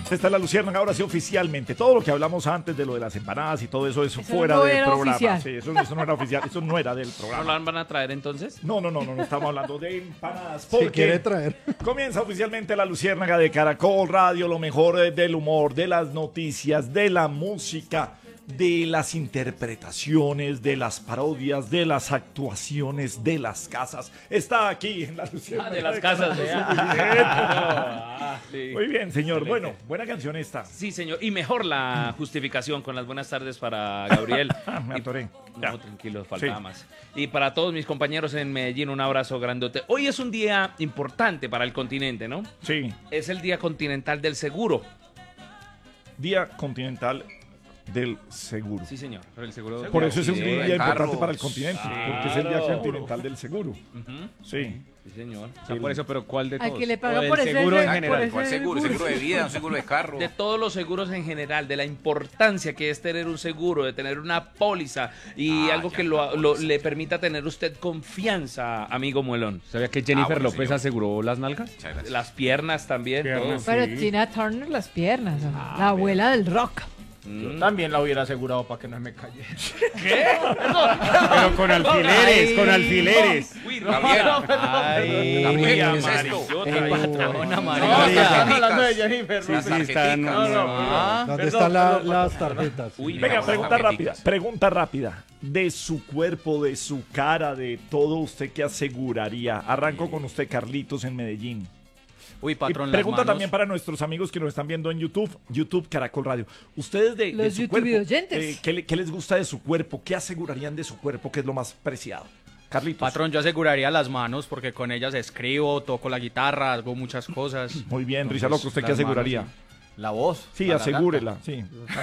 Esta es la Luciérnaga, ahora sí oficialmente. Todo lo que hablamos antes de lo de las empanadas y todo eso es fuera del programa. Oficial. Sí, eso no era oficial, eso no era del ¿No programa. la van a traer entonces? No, estamos hablando de empanadas. Si Porque quiere traer. comienza oficialmente la Luciérnaga de Caracol Radio, lo mejor del humor, de las noticias, de la música, de las interpretaciones, de las parodias, de las actuaciones, de las casas. Está aquí en la Luciérnaga. De las casas, sí. Muy bien, señor. Excelente. Bueno, buena canción esta. Sí, señor. Y mejor la justificación con las buenas tardes para Gabriel. Me atoré. No, tranquilo, faltaba Sí. más. Y para todos mis compañeros en Medellín, un abrazo grandote. Hoy es un día importante para el continente, ¿no? Sí, Es el Día Continental del Seguro. Día Continental del Seguro. Sí, señor. El seguro. Por eso es un accidente. día importante carros. para el continente, porque es el Día Continental del Seguro. Ujú. Sí. Sí, señor. O sea, por eso, pero ¿cuál de Al todos? que le O pagan del por ese seguro en por general. ese- ¿Cuál seguro? ¿Seguro de vida? ¿Un seguro de carro? De todos los seguros en general, de la importancia que es tener un seguro, de tener una póliza y algo ya, que una le permita tener usted confianza, amigo Muelón. ¿Sabía que Jennifer bueno, López señor. aseguró las nalgas? Muchas gracias. Las piernas también, Piernas. todo. Pero Tina Turner las piernas, la abuela del rock. Yo también la hubiera asegurado para que no me cayera. Pero con alfileres, con alfileres. Uy, Gabriel. Ay, Gabriel, ¿qué es amarillo, esto? patrona No, amarilla. estamos hablando de Jennifer. Sí, ¿no? sí, está. ¿Dónde Perdón, están perdón, las patrón. tarjetas? Uy, Venga, Vamos, pregunta tarjeticas. rápida. Pregunta rápida. De su cuerpo, de su cara, de todo, ¿usted qué aseguraría? Arranco con usted, Carlitos, en Medellín. Uy, Y patrón, pregunta las manos. también para nuestros amigos que nos están viendo en YouTube Caracol Radio. Ustedes de Los su YouTube cuerpo, oyentes. ¿qué les gusta de su cuerpo? ¿Qué asegurarían de su cuerpo? ¿Qué es lo más preciado? Carlitos. Patrón, yo aseguraría las manos porque con ellas escribo, toco la guitarra, hago muchas cosas. Muy bien, Entonces, Rizaloco, ¿usted qué las manos, aseguraría? sí. La voz. Sí, la asegúrela, sí.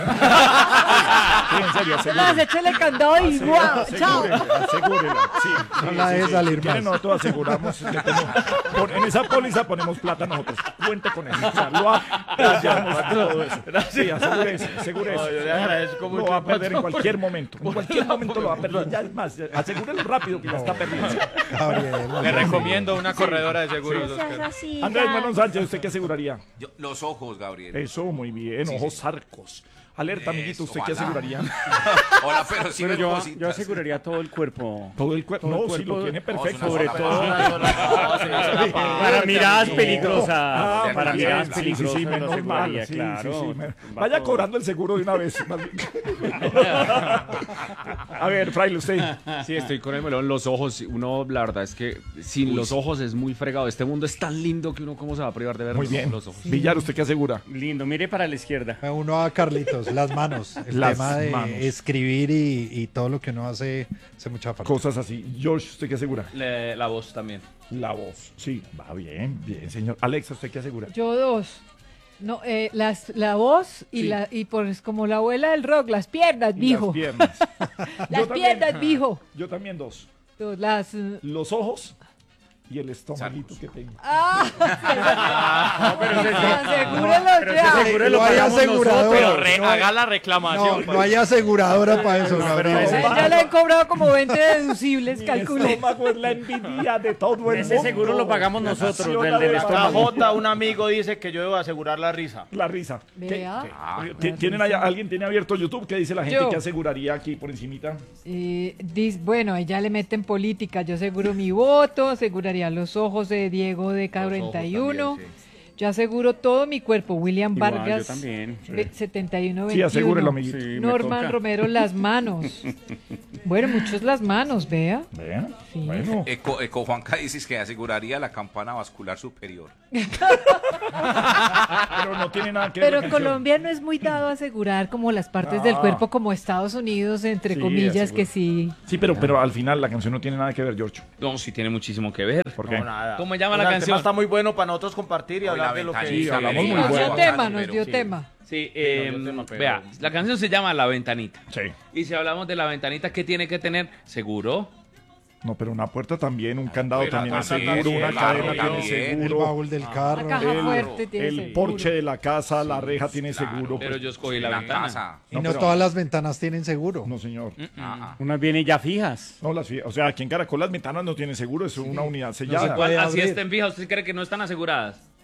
Sí, en serio, Las asegúrela. échale candado y guau, chao. Asegúrela, sí. No la deje salir Si quiere, más. nosotros aseguramos. En esa póliza ponemos plata nosotros. Cuente con eso. O sea, lo apoyamos todo eso. Sí, asegure eso, asegure eso. No, yo le agradezco mucho, Lo va a perder en patrón. cualquier momento. En cualquier momento lo va a perder. Ya es más, asegúrelo rápido que ya está perdido. Gabriel, Le recomiendo una corredora de seguros, No seas Oscar. así, Andrés ya. Manuel Sánchez, ¿usted qué aseguraría? Los ojos, Gabriel. Eso, muy bien. Sí, Ojos sí. arcos. Alerta, amiguito, ¿usted qué ojalá. aseguraría? Hola, pero sí Pero ven yo cositas. aseguraría todo el cuerpo. Todo el cuerpo. Todo el No, si lo cuerpo. tiene perfecto. Sobre todo. Para miradas peligrosas. Ah, Para muy bien. miradas Sí, peligrosas sí, lo menos aseguraría, mal. Sí, claro. sí, sí. Va Vaya todo. cobrando el seguro de una vez. más bien. A ver, Fraile, usted. Sí, estoy con el melón. Los ojos, uno, la verdad es que sin los ojos es muy fregado. Este mundo es tan lindo que uno, ¿cómo se va a privar de ver Muy bien. los ojos? Villar, ¿usted qué asegura? Lindo, mire para la izquierda. Uno a Carlitos, las manos. El Las tema de manos. escribir y todo lo que uno hace mucha falta. Cosas así. George, ¿usted qué asegura? La voz también. La voz. Sí, va bien, bien, señor. Alexa, ¿usted qué asegura? Yo dos. No, la voz y Sí. y pues como la abuela del rock, las piernas, Y mijo. Las piernas. Las Yo también. piernas, mijo. Yo también dos. Las Los ojos y el estomaguito que tengo. asegúrelo ya. No hay aseguradora. Haga la reclamación. No hay aseguradora para eso, Gabriel. Ya le han cobrado como 20 deducibles, Mi calcule. estómago es la envidia de todo el Ese mundo. seguro lo pagamos nosotros, Naciona del de estómago. J, un amigo dice que yo debo asegurar la risa. La risa. Vea. ¿Alguien tiene abierto YouTube? ¿Qué dice la gente Yo. que aseguraría aquí por encimita? Bueno, ella le mete en política. Yo aseguro mi voto, aseguraría los ojos de Diego de K41. Yo aseguro todo mi cuerpo. William Igual, Vargas, yo también. 7121. Sí, asegúrelo, amiguito. Sí, me Norman toca. Romero, las manos. Bueno, muchos las manos, vea. Vea. Sí. Bueno. Eco Juanca dices que aseguraría la campana vascular superior. Pero no tiene nada que ver. Pero la canción. Colombia no es muy dado a asegurar como las partes del cuerpo como Estados Unidos, entre Sí, comillas, asegura. que sí. Sí, pero al final la canción no tiene nada que ver, George. No, sí tiene muchísimo que ver. ¿Por qué? No, nada. ¿Cómo llama la El canción? tema está muy bueno para nosotros compartir y Hoy hablar la de lo que... ventanita, Sí, hablamos muy Nos dio bueno. tema, nos Pero dio sí. tema. Sí, no, yo no, pero- vea, la canción se llama La Ventanita. Sí. Y si hablamos de la ventanita, ¿qué tiene que tener? Seguro. No, pero una puerta también, un candado puerta también es también, seguro, una el cadena carro tiene también, El seguro. baúl del La carro. caja fuerte tiene El seguro. porche de la casa, la reja tiene seguro. Pero pues. yo escogí la En la ventana. casa. Y No, no pero- todas las ventanas tienen seguro. No, señor. Unas vienen ya fijas. No, o sea, aquí en Caracol las ventanas no tienen seguro, es una unidad sellada. puede Así abrir. estén fijas, ¿usted cree que no están aseguradas?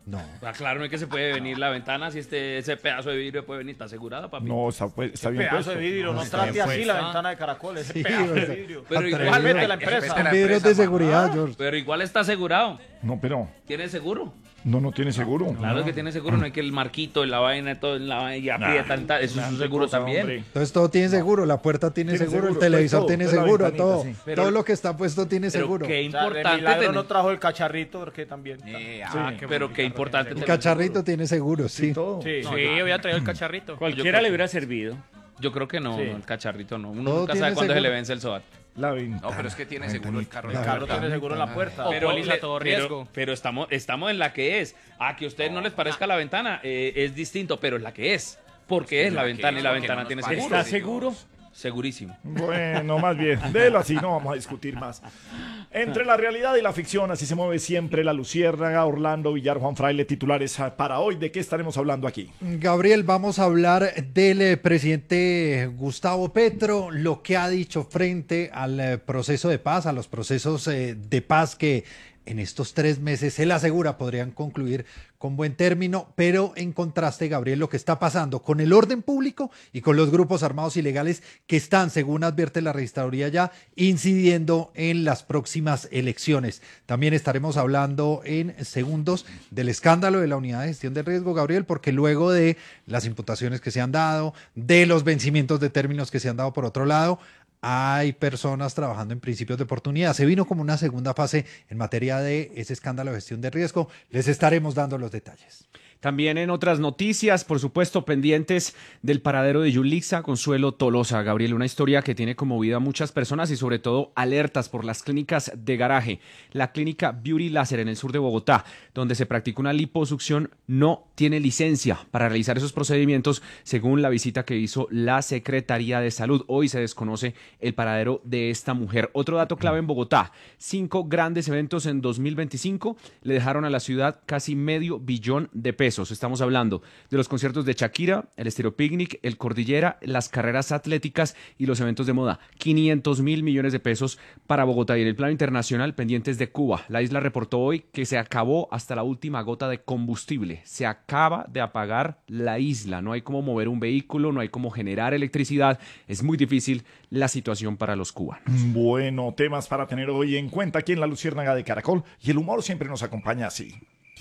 No. Claro, no es que se puede venir la ventana, si ese pedazo de vidrio puede venir, está asegurada, papi. No, está bien Pedazo puesto. de vidrio, no trate así la ventana de Caracol, ese Sí, pedazo o de sea, vidrio. Pero atrevido. igual, Vete la empresa. Vete la Vidrios empresa, de seguridad, George. pero igual está asegurado. No, pero ¿Tiene seguro? no tiene seguro. Claro que tiene seguro, no hay que el marquito en la vaina, todo en la vaina y aprieta, eso es un seguro también. Hombre. Entonces todo tiene seguro, la puerta tiene Tiene seguro, el seguro, televisor todo, tiene toda la seguro, ventanita, todo. sí. Pero- Todo lo que está puesto tiene Pero seguro. qué O sea, de importante milagro tener. no trajo el cacharrito, porque también. Pero qué importante El tener cacharrito tiene seguro, sí. Todo. Sí, Sí, voy a traer el cacharrito. Cualquiera le hubiera servido. Yo creo que no, Sí. no, el cacharrito no. Uno Todo nunca tiene sabe cuándo se seguro. le vence el SOAT. La ventana. No, pero es que tiene seguro el carro. El carro tiene seguro en la puerta. O póliza a todo riesgo. Pero estamos en la que es. A que a ustedes no les parezca la ventana es distinto, pero es la que es. Porque es la ventana y la porque ventana no tiene nos seguro. parece. ¿Está seguro? Segurísimo. Bueno, más bien, déjelo así, no vamos a discutir más. Entre la realidad y la ficción, así se mueve siempre la Luciérnaga, Orlando Villar, Juan Fraile, titulares para hoy. ¿De qué estaremos hablando aquí? Gabriel, vamos a hablar del presidente Gustavo Petro, lo que ha dicho frente al proceso de paz, a los procesos de paz que en estos 3 meses, él asegura, podrían concluir con buen término, pero en contraste, Gabriel, lo que está pasando con el orden público y con los grupos armados ilegales que están, según advierte la registraduría ya, incidiendo en las próximas elecciones. También estaremos hablando en segundos del escándalo de la unidad de gestión del riesgo, Gabriel, porque luego de las imputaciones que se han dado, de los vencimientos de términos que se han dado por otro lado, hay personas trabajando en principios de oportunidad. Se vino como una segunda fase en materia de ese escándalo de gestión de riesgo. Les estaremos dando los detalles. También en otras noticias, por supuesto, pendientes del paradero de Yulixa Consuelo Tolosa. Gabriel, una historia que tiene conmovido a muchas personas y sobre todo alertas por las clínicas de garaje. La clínica Beauty Láser en el sur de Bogotá, donde se practica una liposucción, no tiene licencia para realizar esos procedimientos, según la visita que hizo la Secretaría de Salud. Hoy se desconoce el paradero de esta mujer. Otro dato clave en Bogotá: 5 grandes eventos en 2025 le dejaron a la ciudad casi $500 millones de pesos. Estamos hablando de los conciertos de Shakira, el Estéreo Picnic, el Cordillera, las carreras atléticas y los eventos de moda. 500 mil millones de pesos para Bogotá. Y en el plano internacional, pendientes de Cuba. La isla reportó hoy que se acabó hasta la última gota de combustible. Se acaba de apagar la isla. No hay cómo mover un vehículo, no hay cómo generar electricidad. Es muy difícil la situación para los cubanos. Bueno, temas para tener hoy en cuenta aquí en la Luciérnaga de Caracol. Y el humor siempre nos acompaña así.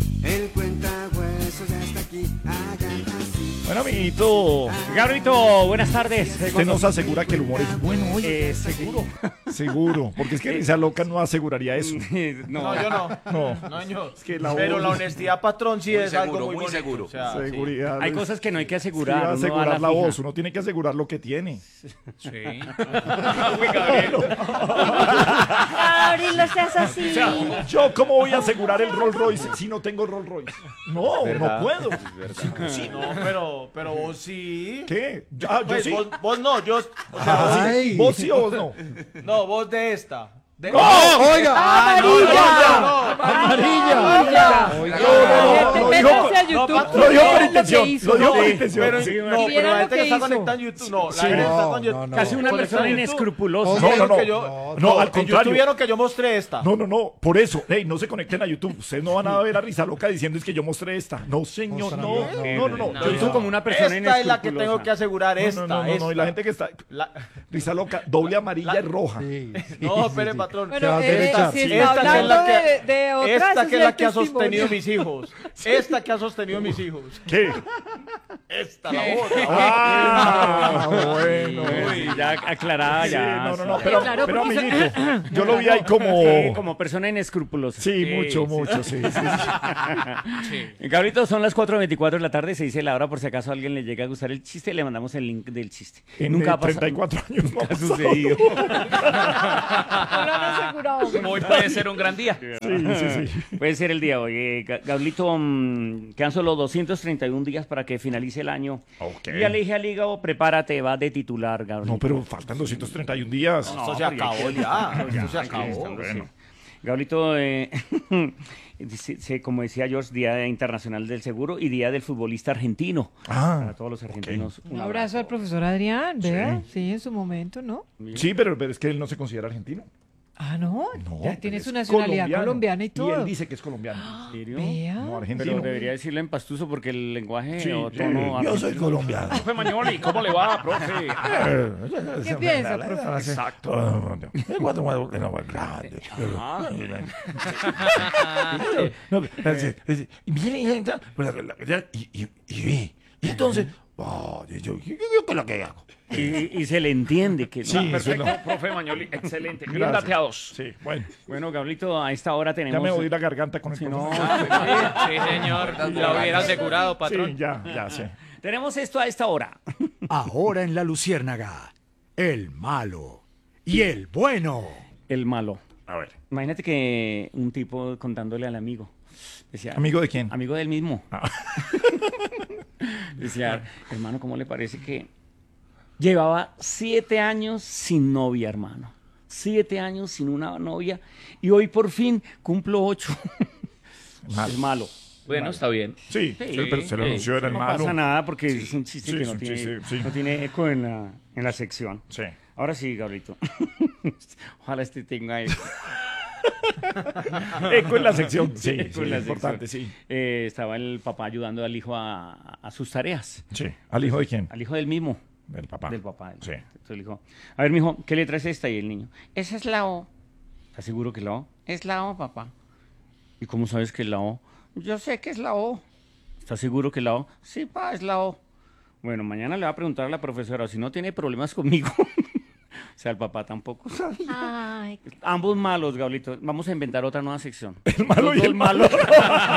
El cuentahuesos ya está aquí, hagan así. Bueno, amiguito, Gabrito, buenas tardes. usted nos asegura que el humor es bueno hoy. Seguro. Seguro, porque es que Risa Loca no aseguraría eso. No, yo no. No, Yo. es que la Pero voz- la honestidad, patrón, sí Muy es seguro, algo muy muy bonito. seguro. O sea, seguridad. Hay cosas que no hay que Sí, asegurar. va a uno a asegurar la fija. voz, uno tiene que asegurar lo que tiene. Sí. Gabriel, no seas así. O sea, ¿yo cómo voy a asegurar el Rolls Royce si no tengo Rolls Royce? No, no puedo. Sí, no, pero vos sí. ¿Qué? Ah, yo Pues, sí. vos no, yo. O sea, Ay. ¿Vos sí o vos no? no, vos de esta. ¡Oiga! ¡Amarilla! Lo dijo Métanse a YouTube. Lo dijo por Vean lo que intención. hizo. Lo dijo por Sí. intención. Pero, Sí. no, pero Vieron la lo gente que que está hizo. conectada en YouTube. No, la Sí, gente está no, con YouTube. no, no. Casi una Conectada persona en YouTube. inescrupulosa. No, no, no. Que yo- No, al en contrario. YouTube vieron que yo mostré esta. No, por eso, no se conecten a YouTube. Ustedes no van a ver a Risa Loca diciendo es que yo mostré esta. No, señor, no. Yo hizo como una persona Esta es la que inescrupulosa. tengo que asegurar, esta. No, y esta. la gente que está. La- Risa Loca, doble amarilla y roja. Sí, No, sí, espere, sí. patrón. Bueno, Te vas a derechar. si Sí. está Esta que es hablando la que- de otras, Esta ese que es la el que ha testimonio. sostenido mis hijos. Esta que ha sostenido mis hijos. ¿Qué? Esta, la voz. Ah, bueno. Uy, ya aclarada, Sí, ya. no, pero Claro, porque amiguito, yo lo vi ahí como. Como persona inescrupulosa. Sí, mucho, sí. Gabrito, son las 4:24 de la tarde, se dice la hora por si acaso a alguien le llega a gustar el chiste, le mandamos el link del chiste. En Nunca ha pasado. 34 años no Nunca ha ha sucedido. No lo han asegurado. Hoy puede ser un gran día. Sí. Puede ser el día de hoy. Gablito, quedan solo 231 días para que finalice el año. Ok. Y ya le dije al hígado, prepárate, vas de titular, Gablito. No, pero faltan 231 días. Esto se acabó ya. Esto se acabó. Bueno. Gablito, como decía George, Día Internacional del Seguro y Día del Futbolista Argentino. Para todos los argentinos. Un abrazo al profesor Adrián, vea. Sí, en su momento, ¿no? Sí, pero es que él no se considera argentino. Ah, no, No, ya tiene es su nacionalidad colombiano. colombiana y Y todo. él dice que es colombiano. ¿En serio? Vea. No, Pero argentino. debería decirlo en pastuso porque el lenguaje Sí, o sí, tono yo soy argentino- colombiano. Profe Mañoli, ¿cómo le va, profe? ¿Qué piensa, profe? Exacto. Y entonces, yo ¿qué es lo que hago? Y se le entiende que Sí, eso es lo- Perfecto, profe Mañoli, excelente. Bien Gracias. dateados. Sí, bueno, Bueno, Gablito, a esta hora tenemos... ya me oí la garganta con el Si profe. no, Sí, señor. La hubiera asegurado, patrón. Sí, ya sé. tenemos esto a esta hora. Ahora en La Luciérnaga, el malo y el bueno. El malo. A ver. Imagínate que un tipo contándole al amigo. Decía, ¿Amigo de quién? Amigo del mismo. Ah. Decía, hermano, ¿cómo le parece que llevaba 7 años sin novia, hermano? 7 años sin una novia y hoy por fin cumplo 8. Malo. Es malo. Bueno, está bien. Sí, pero se lo Sí, anunció, era el no malo. pasa nada porque es un chiste Sí, que es no un tiene, chiste, sí. no tiene eco en la sección. Sí. Ahora sí, Gabrielito. Ojalá este tenga eco. Eco en la sección. Sí, Eco sí, en la importante, sección. sí. Estaba el papá ayudando al hijo a sus tareas. Sí. ¿Al hijo de quién? Al hijo del mismo. Del papá. Del papá. Sí. Entonces le dijo, a ver, mijo, ¿qué letra es esta? Y el niño, esa es la O. ¿Estás seguro que es la O? Es la O, papá. ¿Y cómo sabes que es la O? Yo sé que es la O. ¿Estás seguro que es la O? Sí, pa, es la O. Bueno, mañana le va a preguntar a la profesora, si no tiene problemas conmigo. O sea, el papá tampoco sabía. Ay, Ambos malos, Gablito. Vamos a inventar otra nueva sección. El malo Los y dos el malo.